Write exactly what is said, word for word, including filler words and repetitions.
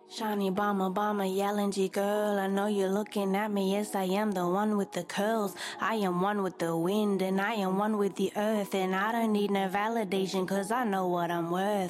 Shiny bomber, bomber, yelling G girl. I know you're looking at me. Yes, I am the one with the curls. I am one with the wind, and I am one with the earth. And I don't need no validation, cause I know what I'm worth.